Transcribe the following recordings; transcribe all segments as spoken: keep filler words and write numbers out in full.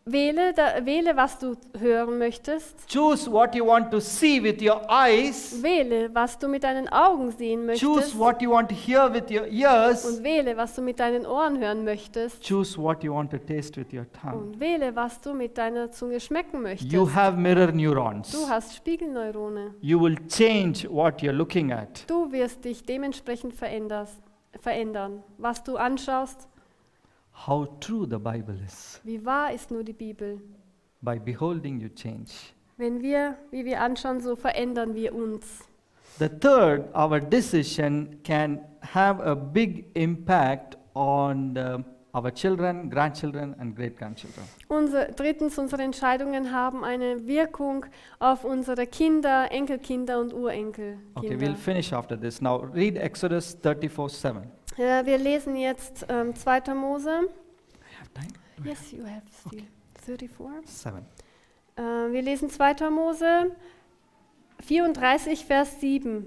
Wähle, da, wähle, was du hören möchtest. Choose what you want to see with your eyes. Wähle, was du mit deinen Augen sehen möchtest. Choose what you want to hear with your ears. Und wähle, was du mit deinen Ohren hören möchtest. Choose what you want to taste with your tongue. Und wähle, was du mit deiner Zunge schmecken möchtest. You have mirror neurons. Du hast Spiegelneurone. You will change what you're looking at. Du wirst dich dementsprechend veränderst, verändern. Was du anschaust, How true the Bible is. wie wahr ist nur die Bibel. By beholding, you change. Wenn wir, wie wir anschauen, so verändern wir uns. The third, our decision can have a big impact on the, our children, grandchildren, and great grandchildren. Unser, drittens, unsere Entscheidungen haben eine Wirkung auf unsere Kinder, Enkelkinder und Urenkelkinder. Okay, we'll finish after this. Now, read Exodus thirty-four seven. Ja, wir lesen jetzt ähm, zweiter Mose. I have time? Do I Yes, you have still. thirty-four. have seven. Äh, wir lesen zweiter Mose vierunddreißig, Vers sieben.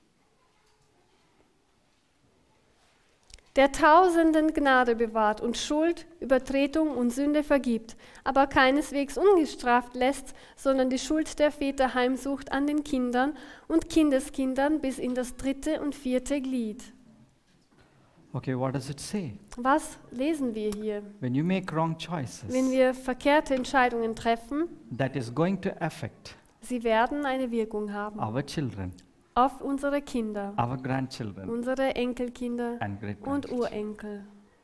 Der Tausenden Gnade bewahrt und Schuld, Übertretung und Sünde vergibt, aber keineswegs ungestraft lässt, sondern die Schuld der Väter heimsucht an den Kindern und Kindeskindern bis in das dritte und vierte Glied. Okay, what does it say? Was lesen wir hier? When you make wrong choices, Wenn wir verkehrte Entscheidungen treffen, that is going to affect sie werden eine Wirkung haben our children, auf unsere Kinder, our grandchildren, unsere Enkelkinder and great und grandchildren. Urenkel.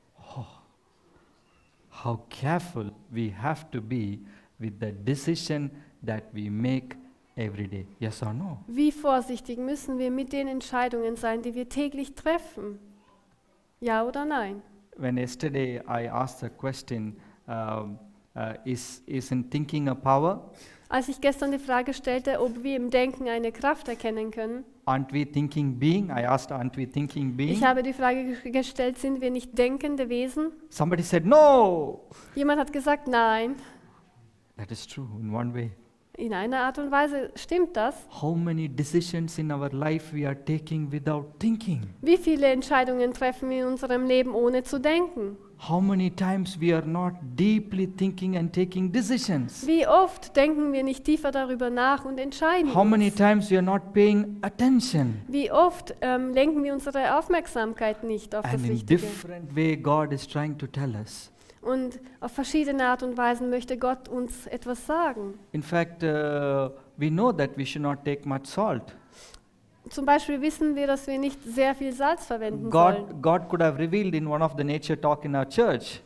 How careful we have to be with the decision that we make every day. Yes or no? Wie vorsichtig müssen wir mit den Entscheidungen sein, die wir täglich treffen? Ja oder nein? When yesterday I asked the question, um, uh, is isn't thinking a power? Als ich gestern die Frage stellte, ob wir im Denken eine Kraft erkennen können, Aren't we thinking being? I asked, aren't we thinking being? ich habe die Frage ge- gestellt, sind wir nicht denkende Wesen? Somebody said, no. Jemand hat gesagt, nein. That is true in one way. In einer Art und Weise stimmt das. How many decisions in our life we are taking without thinking? Wie viele Entscheidungen treffen wir in unserem Leben, ohne zu denken? How many times we are not deeply thinking and taking decisions? Wie oft denken wir nicht tiefer darüber nach und entscheiden How many uns? times we are not paying attention? Wie oft ähm, lenken wir unsere Aufmerksamkeit nicht auf das And in Richtige? different way God is trying to tell us. Und auf verschiedene Art und Weisen möchte Gott uns etwas sagen. In fact, uh, we know that we should not take much salt. Zum Beispiel wissen wir, dass wir nicht sehr viel Salz verwenden sollen. God, God could have revealed in one of the nature talk in our church.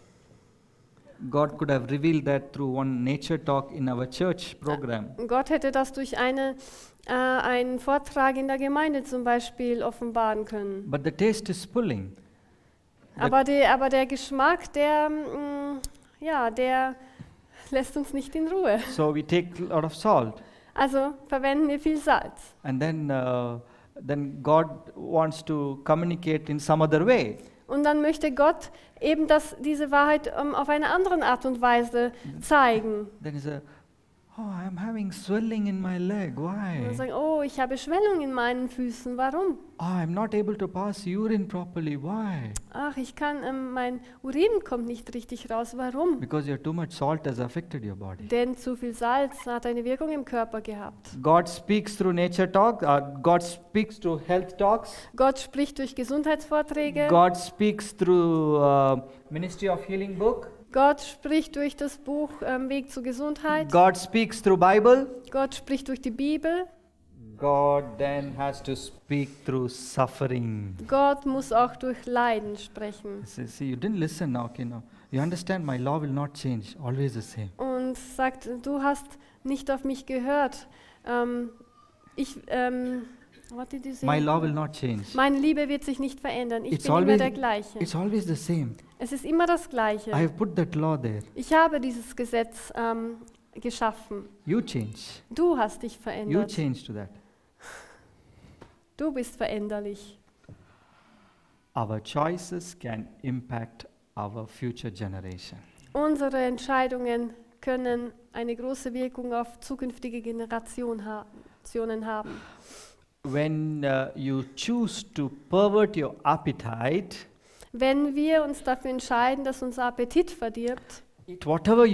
God could have revealed that through one nature talk in our church program. Gott hätte das durch eine, äh, einen Vortrag in der Gemeinde zum Beispiel offenbaren können. But the taste is pulling. The- Aber, die, aber der Geschmack, der, mm, ja, der lässt uns nicht in Ruhe. So we take a lot of salt. Also verwenden wir viel Salz. And then, uh, then God wants to communicate in some other way. Und dann möchte Gott eben das, diese Wahrheit ähm, auf eine andere Art und Weise zeigen. Then he said, oh, I'm having swelling in my leg. Und Why? dann sagen, oh, ich habe Schwellung in meinen Füßen. Warum? Oh, I'm not able to pass urine properly. Why? Ach, ich kann, ähm, mein Urin kommt nicht richtig raus. Warum? Because your too much salt has affected your body. Denn zu viel Salz hat eine Wirkung im Körper gehabt. God speaks through nature talk. Uh, God speaks through health talks. Gott spricht durch Gesundheitsvorträge. God speaks through uh, Ministry of Healing book. Gott spricht durch das Buch ähm, Weg zur Gesundheit. God speaks through Bible. Gott spricht durch die Bibel. God then has to speak through suffering. Gott muss auch durch Leiden sprechen. See, see, you didn't listen now, okay, now. You understand my law will not change, always the same. Und sagt, du hast nicht auf mich gehört. Ähm, ich, ähm, what did you say? My law will not change. Meine Liebe wird sich nicht verändern. Ich It's bin immer always, der Gleiche. it's always the same. Es ist immer das I Gleiche. have put that law there. Ich habe dieses Gesetz ähm, geschaffen. You change. Du hast dich You verändert. change to that. Du bist veränderlich. Our choices can impact our future generation. Unsere Entscheidungen können eine große Wirkung auf zukünftige Generation ha- Generationen haben. When uh, you choose to pervert your appetite, Wenn wir uns dafür entscheiden, dass unser Appetit verdirbt, eat whatever